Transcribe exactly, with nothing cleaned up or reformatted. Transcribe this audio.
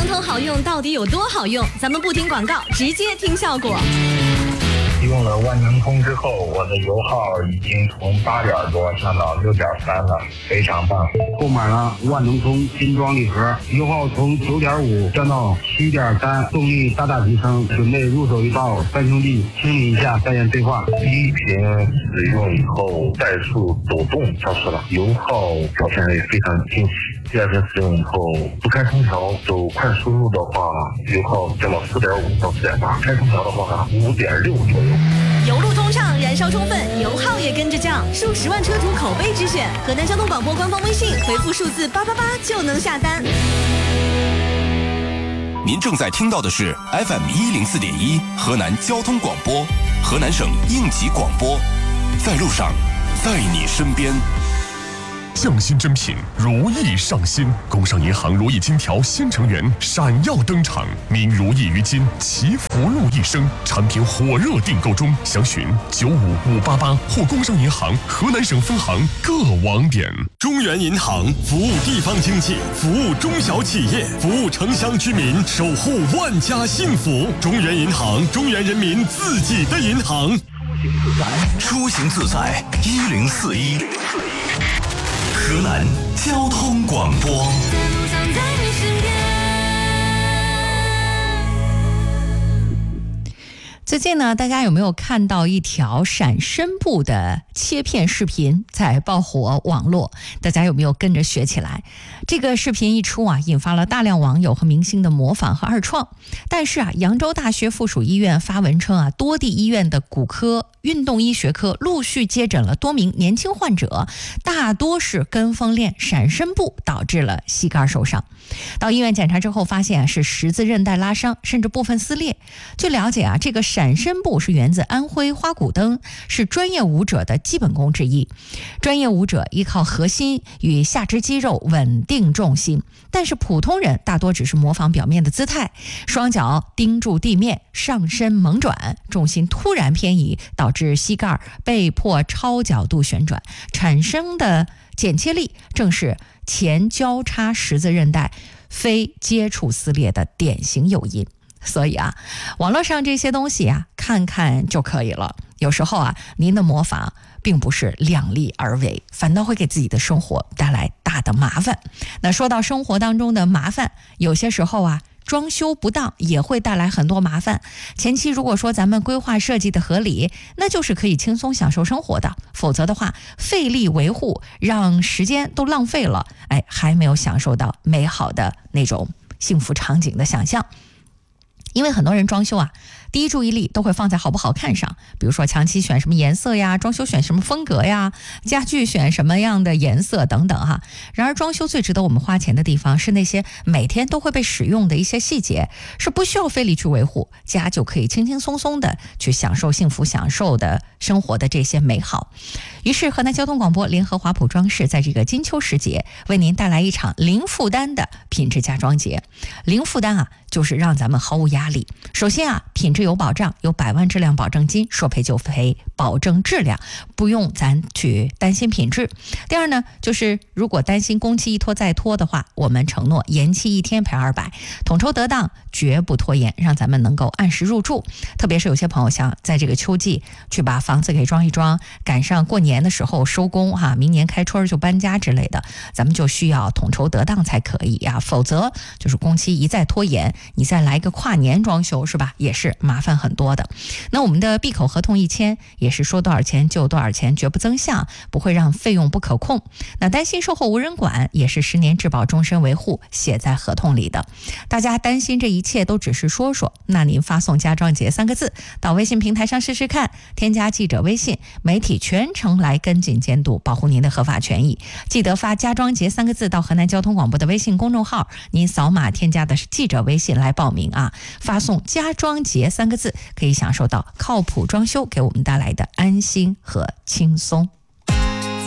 通好用到底有多好用？咱们不听广告，直接听效果。 用了万能通之后，我的油耗已经从八点多降到六点三了，非常棒。 购买了万能通金装礼盒，油耗从九点五降到七点三，动力大大提升。准备入手一套三兄弟，清理一下再言对话。 第一瓶使用以后，怠速抖动消失了，油耗表现也非常惊喜。第二瓶使用以后，不开空调走快速路的话，油耗降到四点五到四点八，开空调的话五点六左右。 油路通畅，燃烧充分，油耗也跟着降，数十万车主口碑之选。河南交通广播官方微信回复数字八八八就能下单。 您正在听到的是 F M 一零四点一河南交通广播，河南省应急广播，在路上，在你身边。 匠心珍品，如意上新。工商银行如意金条新成员闪耀登场，您如意于今，祈福禄一生。产品火热订购中，详询九五五八八或工商银行河南省分行各网点。 中原银行服务地方经济，服务中小企业，服务城乡居民，守护万家幸福。中原银行，中原人民自己的银行。 出行自在一零四一。河南交通广播。 最近呢，大家有没有看到一条闪身步的切片视频在爆火网络？大家有没有跟着学起来？这个视频一出啊，引发了大量网友和明星的模仿和二创。但是啊，扬州大学附属医院发文称啊，多地医院的骨科、运动医学科陆续接诊了多名年轻患者，大多是跟风练闪身步导致了膝盖受伤。到医院检查之后，发现是十字韧带拉伤，甚至部分撕裂。据了解啊，这个闪身步是源自安徽花鼓灯，是专业舞者的基本功之一。专业舞者依靠核心与下肢肌肉稳定重心，但是普通人大多只是模仿表面的姿态，双脚盯住地面，上身猛转，重心突然偏移，导致膝盖被迫超角度旋转，产生的剪切力正是前交叉十字韧带非接触撕裂的典型诱因。所以啊，网络上这些东西啊，看看就可以了。有时候啊，您的模仿并不是量力而为，反倒会给自己的生活带来大的麻烦。那说到生活当中的麻烦，有些时候啊，装修不当也会带来很多麻烦。前期如果说咱们规划设计的合理，那就是可以轻松享受生活的，否则的话费力维护，让时间都浪费了，哎，还没有享受到美好的那种幸福场景的想象。因为很多人装修啊，第一注意力都会放在好不好看上，比如说墙漆选什么颜色呀，装修选什么风格呀，家具选什么样的颜色等等哈。然而装修最值得我们花钱的地方是那些每天都会被使用的一些细节，是不需要费力去维护，家就可以轻轻松松的去享受幸福享受的生活的这些美好。于是河南交通广播联合华普装饰在这个金秋时节为您带来一场零负担的品质家装节。零负担啊，就是让咱们毫无压力。首先啊，品质有保障，有百万质量保证金，说赔就赔，保证质量，不用咱去担心品质。第二呢，就是如果担心工期一拖再拖的话，我们承诺延期一天赔二百，统筹得当，绝不拖延，让咱们能够按时入住。特别是有些朋友想在这个秋季去把房子给装一装，赶上过年的时候收工哈，明年开春就搬家之类的，咱们就需要统筹得当才可以啊，否则就是工期一再拖延，你再来个跨年装修是吧，也是麻烦很多的。那我们的闭口合同一签，也是说多少钱就多少钱，绝不增项，不会让费用不可控。那担心售后无人管，也是十年质保终身维护写在合同里的。大家担心这一切都只是说说，那您发送家装节三个字到微信平台上试试看，添加记者微信，媒体全程来跟进监督，保护您的合法权益。记得发家装节三个字到河南交通广播的微信公众号，您扫码添加的是记者微信来报名啊，发送家装节三个字，可以享受到靠谱装修给我们带来的安心和轻松。